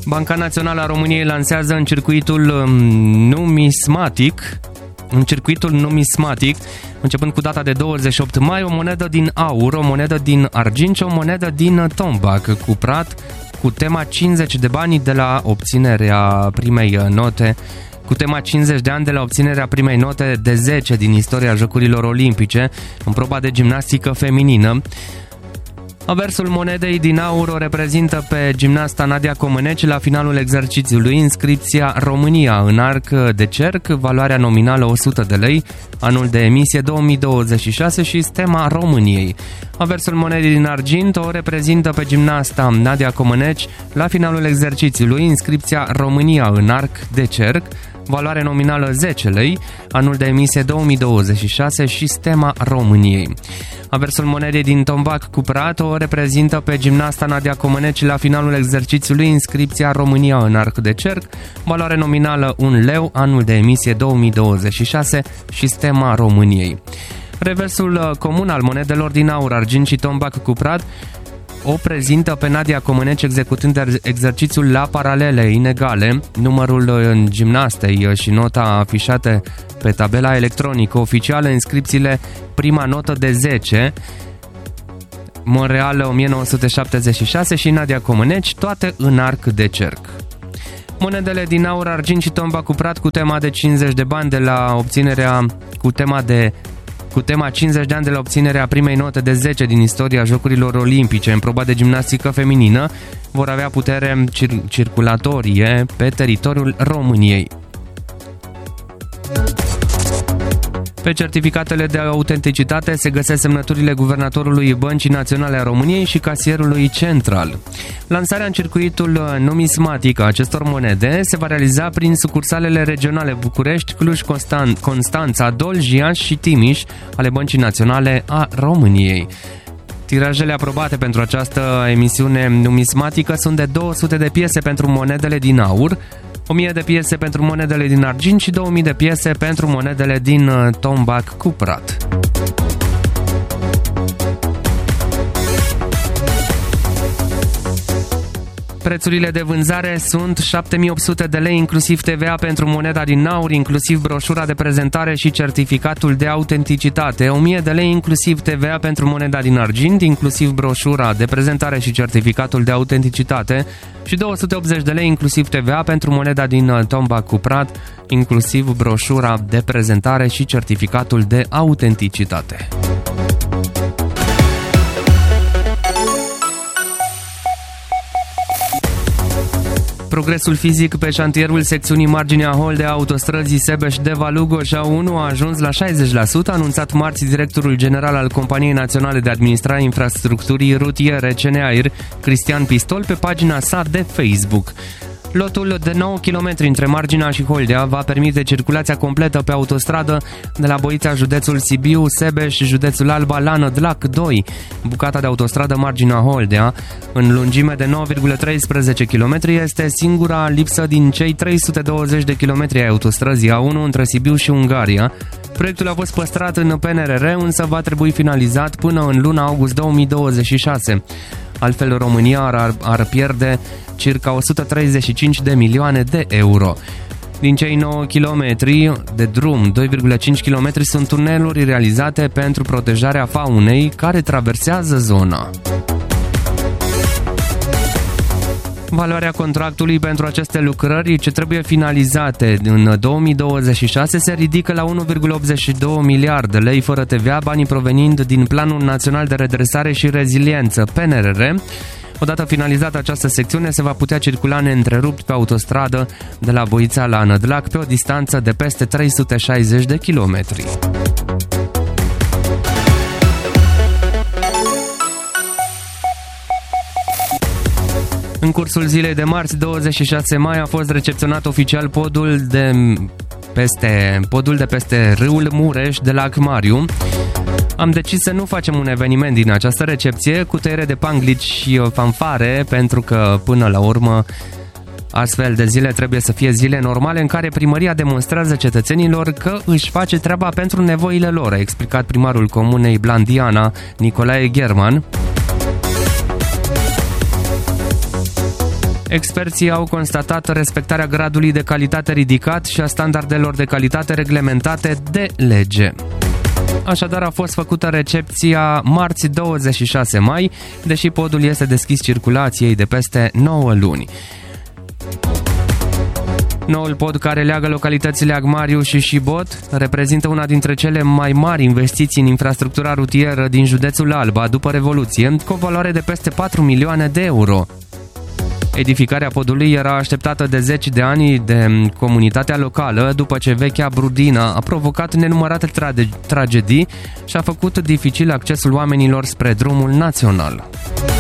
Banca Națională a României lansează în circuitul numismatic, începând cu data de 28 mai, o monedă din aur, o monedă din argint și o monedă din tombac cuprat cu tema 50 de bani de la obținerea primei note, cu tema 50 de ani de la obținerea primei note de 10 din istoria Jocurilor Olimpice în proba de gimnastică feminină. Aversul monedei din aur o reprezintă pe gimnasta Nadia Comăneci la finalul exercițiului, inscripția România în arc de cerc, valoarea nominală 100 de lei, anul de emisie 2026 și tema României. Aversul monedei din argint o reprezintă pe gimnasta Nadia Comăneci la finalul exercițiului, inscripția România în arc de cerc, valoare nominală 10 lei, anul de emisie 2026 și stema României. Aversul monedei din tombac cuprat o reprezintă pe gimnasta Nadia Comăneci la finalul exercițiului, inscripția România în arc de cerc, valoare nominală 1 leu, anul de emisie 2026 și stema României. Reversul comun al monedelor din aur, argint și tombac cuprat o prezintă pe Nadia Comăneci executând exercițiul la paralele inegale, numărul gimnastei și nota afișate pe tabela electronică oficială, inscripțiile prima notă de 10, Montreal 1976 și Nadia Comăneci, toate în arc de cerc. Monedele din aur, argint și tombac cuprat cu tema de 50 de bani de la obținerea cu tema 50 de ani de la obținerea primei note de 10 din istoria Jocurilor Olimpice în proba de gimnastică feminină vor avea putere circulatorie pe teritoriul României. Pe certificatele de autenticitate se găsesc semnăturile guvernatorului Băncii Naționale a României și casierului central. Lansarea în circuitul numismatic a acestor monede se va realiza prin sucursalele regionale București, Cluj, Constanța, Dolj, și Timiș ale Băncii Naționale a României. Tirajele aprobate pentru această emisiune numismatică sunt de 200 de piese pentru monedele din aur, 1000 de piese pentru monedele din argint și 2000 de piese pentru monedele din tombac cuprat. Prețurile de vânzare sunt 7800 de lei, inclusiv TVA pentru moneda din aur, inclusiv broșura de prezentare și certificatul de autenticitate, 1000 de lei, inclusiv TVA pentru moneda din argint, inclusiv broșura de prezentare și certificatul de autenticitate, și 280 de lei, inclusiv TVA pentru moneda din tombac cuprat, inclusiv broșura de prezentare și certificatul de autenticitate. Progresul fizic pe șantierul secțiunii marginea Holdea autostrăzii Sebeș-Deva-Lugoj-A1 a ajuns la 60%, a anunțat marți directorul general al Companiei Naționale de Administrare a Infrastructurii Rutiere CNAIR, Cristian Pistol, pe pagina sa de Facebook. Lotul de 9 km între Marginea și Holdea va permite circulația completă pe autostradă de la Boița, județul Sibiu, Sebeș, județul Alba, la Nădlac 2. Bucata de autostradă Marginea Holdea, în lungime de 9,13 km, este singura lipsă din cei 320 de km ai autostrăzii A1 între Sibiu și Ungaria. Proiectul a fost păstrat în PNRR, însă va trebui finalizat până în luna august 2026. Altfel, România ar pierde circa 135 de milioane de euro. Din cei 9 km de drum, 2,5 km sunt tuneluri realizate pentru protejarea faunei care traversează zona. Valoarea contractului pentru aceste lucrări ce trebuie finalizate în 2026 se ridică la 1,82 miliarde lei fără TVA, banii provenind din Planul Național de Redresare și Reziliență, PNRR. Odată finalizată această secțiune, se va putea circula neîntrerupt pe autostradă de la Boița la Nădlac pe o distanță de peste 360 de kilometri. În cursul zilei de marți, 26 mai, a fost recepționat oficial podul de peste râul Mureș de la Acmariu. Am decis să nu facem un eveniment din această recepție cu tăiere de panglici și fanfare, pentru că până la urmă astfel de zile trebuie să fie zile normale în care primăria demonstrează cetățenilor că își face treaba pentru nevoile lor, a explicat primarul comunei Blandiana, Nicolae German. Experții au constatat respectarea gradului de calitate ridicat și a standardelor de calitate reglementate de lege. Așadar a fost făcută recepția marți 26 mai, deși podul este deschis circulației de peste 9 luni. Noul pod care leagă localitățile Agmariu și Șibot reprezintă una dintre cele mai mari investiții în infrastructura rutieră din județul Alba după Revoluție, cu o valoare de peste 4 milioane de euro. Edificarea podului era așteptată de 10 de ani de comunitatea locală, după ce vechea Brudină a provocat nenumărate tragedii și a făcut dificil accesul oamenilor spre drumul național.